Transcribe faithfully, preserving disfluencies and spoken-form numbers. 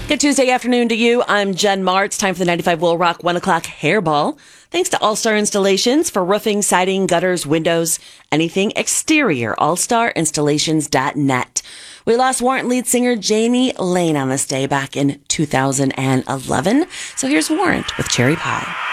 Good Tuesday afternoon to you. I'm Jen Marr. It's time for the ninety-five Will Rock one o'clock hairball. Thanks to All Star Installations for roofing, siding, gutters, windows, anything exterior. all star installations dot net. We lost Warrant lead singer Jamie Lane on this day back in two thousand eleven. So here's Warrant with Cherry Pie.